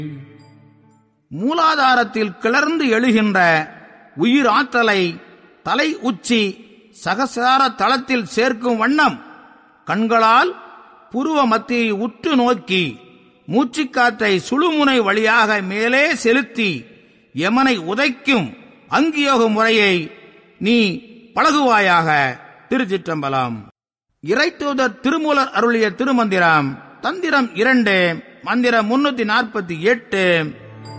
மூலாதாரத்தில் கிளர்ந்து எழுகின்ற உயிர் ஆற்றலை தலை உச்சி சகசார தளத்தில் சேர்க்கும் வண்ணம் கண்களால் புருவ மத்தியை உற்று நோக்கி மூச்சுக்காற்றை சுழுமுனை வழியாக மேலே செலுத்தி யமனை உதைக்கும் அங்கியோக முறையை நீ பழகுவாயாக. திருச்சிற்றம்பலம். இறைத்தூதர் திருமூலர் அருளிய திருமந்திரம் தந்திரம் 2 மந்திரம் 348.